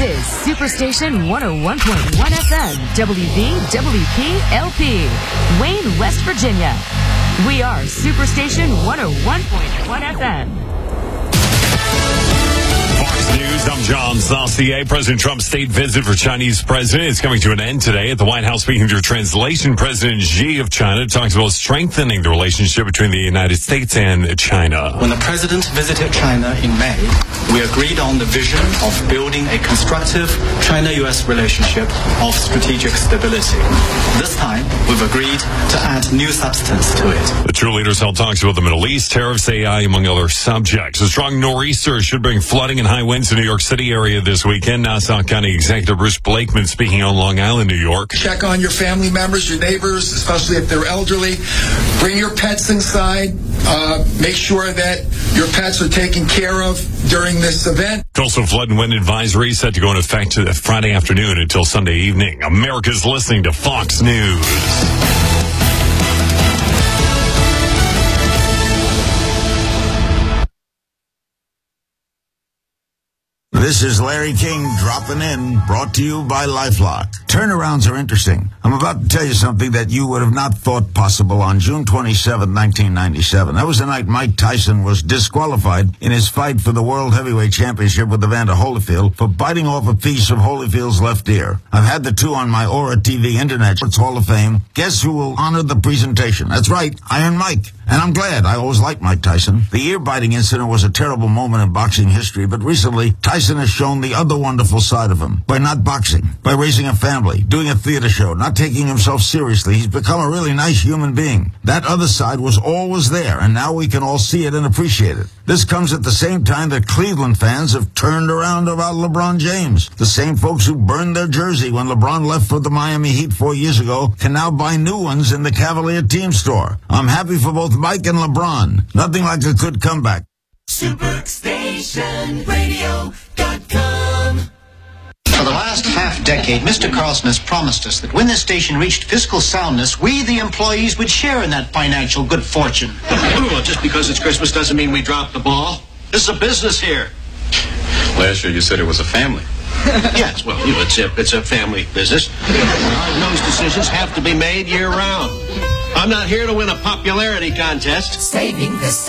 is Superstation 101.1 FM, WVWP LP, Wayne, West Virginia. We are Superstation 101.1 FM. Fox News, I'm John Saucier. President Trump's state visit for Chinese president is coming to an end today. At the White House, speaking through translation, President Xi of China talks about strengthening the relationship between the United States and China. When the president visited China in May, we agreed on the vision of building a constructive China-U.S. relationship of strategic stability. This time, we've agreed to add new substance to it. The two leaders held talks about the Middle East, tariffs, AI, among other subjects. A strong nor'easter should bring flooding and high winds to New York City area this weekend. Nassau County Executive Bruce Blakeman speaking on Long Island, New York. Check on your family members, your neighbors, especially if they're elderly. Bring your pets inside. Make sure that your pets are taken care of during this event. Coastal flood and wind advisory set to go into effect Friday afternoon until Sunday evening. America's listening to Fox News. This is Larry King dropping in, brought to you by LifeLock. Turnarounds are interesting. I'm about to tell you something that you would have not thought possible on June 27, 1997. That was the night Mike Tyson was disqualified in his fight for the World Heavyweight Championship with Evander Holyfield for biting off a piece of Holyfield's left ear. I've had the two on my Aura TV Internet Hall of Fame. Guess who will honor the presentation? That's right, Iron Mike. And I'm glad. I always liked Mike Tyson. The ear-biting incident was a terrible moment in boxing history, but recently, Tyson has shown the other wonderful side of him. By not boxing, by raising a family, doing a theater show, not taking himself seriously, he's become a really nice human being. That other side was always there, and now we can all see it and appreciate it. This comes at the same time that Cleveland fans have turned around about LeBron James. The same folks who burned their jersey when LeBron left for the Miami Heat 4 years ago can now buy new ones in the Cavalier team store. I'm happy for both Mike and LeBron. Nothing like a good comeback. SuperStationRadio.com. For the last half-decade, Mr. Carlson has promised us that when this station reached fiscal soundness, we, the employees, would share in that financial good fortune. Well, just because it's Christmas doesn't mean we dropped the ball. This is a business here. Last year you said it was a family. Yes, well, it's a family business. Hard-nosed decisions have to be made year-round. I'm not here to win a popularity contest. Saving the